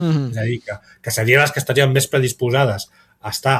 És a dir, que serien les que estarien més predisposades a estar,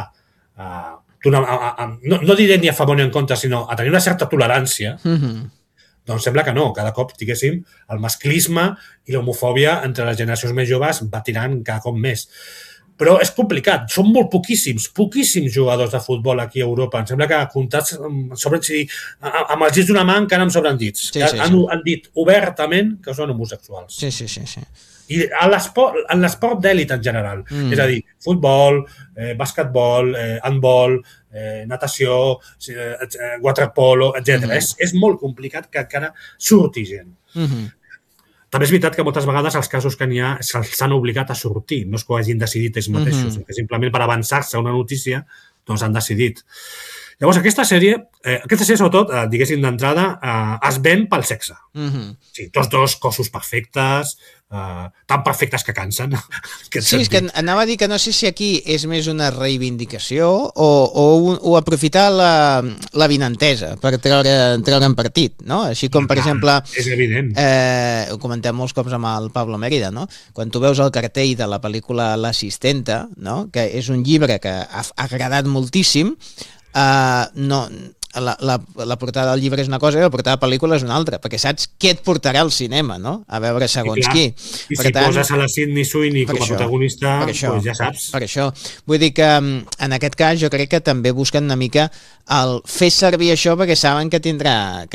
no diré ni a favor ni en contra, sinó a tenir una certa tolerància, doncs sembla que no. Cada cop, diguéssim, el masclisme i l'homofòbia entre les generacions més joves va tirant cada cop més. Però és complicat. Són molt poquíssims jugadors de futbol aquí a Europa. Em sembla que comptats amb els dits d'una mà encara em sobren dits. Han dit obertament que són homosexuals. Sí. I en l'esport d'èlit en general. És a dir, futbol, basquetbol, handbol, natació, waterpolo, etc. És molt complicat que encara surti gent. També és veritat que moltes vegades els casos que n'hi ha s'han obligat a sortir, no és que ho hagin decidit ells mateixos, que simplement per avançar-se a una notícia doncs han decidit. Llavors, aquesta sèrie sobretot, diguéssim d'entrada, es ven pel sexe. Tots dos cossos perfectes, tan perfectes que cansen. Sí, és que anava a dir que no sé si aquí és més una reivindicació o aprofitar l'avinentesa per treure'n partit, no? Així com, per exemple... És evident. Ho comentem molts cops amb el Pablo Mérida, no? Quan tu veus el cartell de la pel·lícula L'assistenta, no? Que és un llibre que ha agradat moltíssim, la portada del llibre és una cosa i la portada de la pel·lícula és una altra, perquè saps què et portarà al cinema, no? A veure segons qui. I si poses a la Sydney Sweeney com a protagonista, doncs ja saps. Per això. Vull dir que en aquest cas jo crec que també busquen una mica el fer servir això perquè saben que tindrà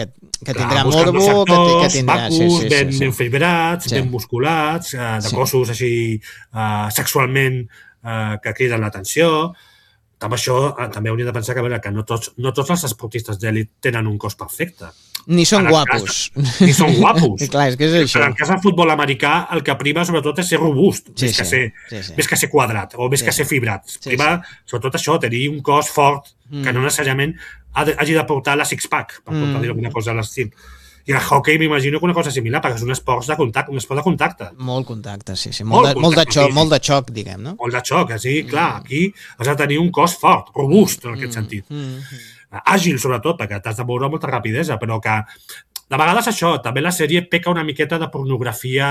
morbo, que tindrà... Macos, ben fibrats, ben musculats, de cossos així sexualment que criden l'atenció. Amb això també hauríem de pensar que no tots els esportistes d'èlit tenen un cos perfecte. Ni són guapos. Clar, és que és això. En el cas del futbol americà, el que prima sobretot és ser robust, més que ser quadrat o més que ser fibrat. Prima sobretot això, tenir un cos fort que no necessàriament hagi de portar la six-pack, per dir alguna cosa a l'estil. I el hockey m'imagino que una cosa similar, perquè és un esport de contacte. Molt contacte, sí. Molt de xoc, diguem, no? Molt de xoc, sí, clar. Aquí has de tenir un cos fort, robust, en aquest sentit. Àgil, sobretot, perquè t'has de moure amb molta rapidesa, però que de vegades això, també la sèrie peca una miqueta de pornografia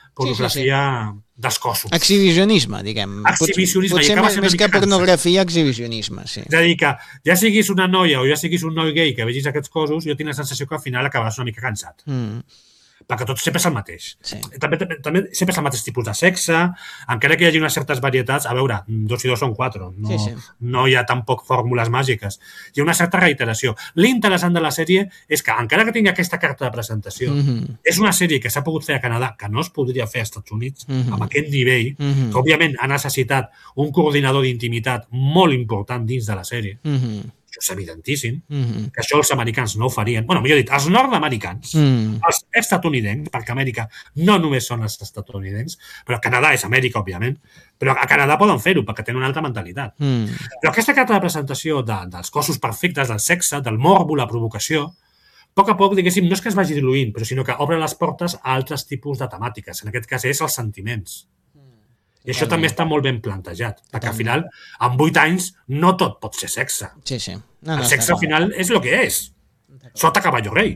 dels cossos. Exhibicionisme, diguem. Potser més que pornografia, exhibicionisme, sí. És a dir, que ja siguis una noia o ja siguis un noi gay que vegis aquests cossos, jo tinc la sensació que al final acabaràs una mica cansat. Perquè tot sempre és el mateix. També sempre és el mateix tipus de sexe, encara que hi hagi unes certes varietats. A veure, 2 i 2 són 4. No hi ha tampoc fórmules màgiques. Hi ha una certa reiteració. L'interessant de la sèrie és que, encara que tingui aquesta carta de presentació, és una sèrie que s'ha pogut fer a Canadà, que no es podria fer als Estats Units, amb aquest nivell, que òbviament ha necessitat un coordinador d'intimitat molt important dins de la sèrie. Això és evidentíssim, que això els americans no ho farien. Bueno, millor dit, els nord-americans, els estatunidencs, perquè Amèrica no només són els estatunidencs, però Canadà és Amèrica, òbviament, però a Canadà poden fer-ho, perquè tenen una altra mentalitat. Però aquesta carta de presentació dels cossos perfectes, del sexe, del morbo, la provocació, a poc, diguéssim, no és que es vagi diluint, però sinó que obre les portes a altres tipus de temàtiques. En aquest cas és els sentiments. I això també està molt ben plantejat, perquè al final, amb 8 anys, no tot pot ser sexe. El sexe al final és el que és. Sota caballo rei.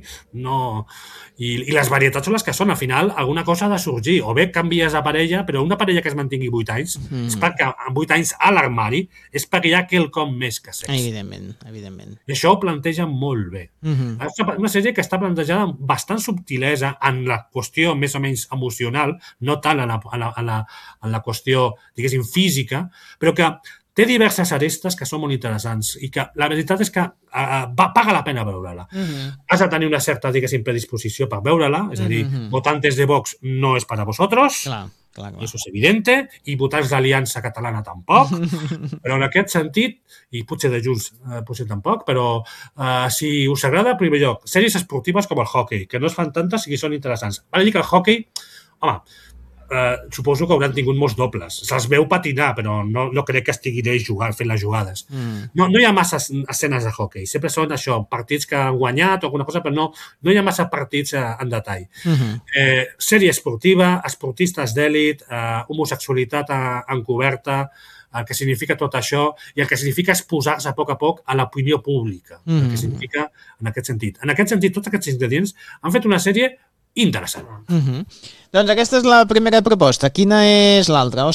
I les varietats són les que són. Al final, alguna cosa ha de sorgir. O bé canvies de parella, però una parella que es mantingui 8 anys és perquè amb 8 anys a l'armari és perquè hi ha quelcom més que sexe. Evidentment. I això ho planteja molt bé. Una sèrie que està plantejada amb bastant subtilesa en la qüestió més o menys emocional, no tant en la qüestió, diguéssim, física, però que té diverses arestes que són molt interessants i que la veritat és que paga la pena veure-la. Has de tenir una certa, diguéssim, predisposició per veure-la, és a dir, votantes de Vox no és para vosotros, eso és evidente, i votants d'Aliança Catalana tampoc, però en aquest sentit, i potser de Junts potser tampoc, però si us agrada, en primer lloc, sèries esportives com el hockey, que no es fan tantes i que són interessants. Val a dir que el hockey, home, suposo que hauran tingut molts dobles. Se'ls veu patinar, però no crec que estiguin ells fent les jugades. No hi ha massa escenes de hockey. Sempre són això, partits que han guanyat o alguna cosa, però no hi ha massa partits en detall. Sèrie esportiva, esportistes d'èlit, homosexualitat encoberta, el que significa tot això i el que significa exposar-se a poc a l'opinió pública. El que significa en aquest sentit. En aquest sentit, tots aquests ingredients han fet una sèrie interessant. Doncs aquesta és la primera proposta. Quina és l'altra,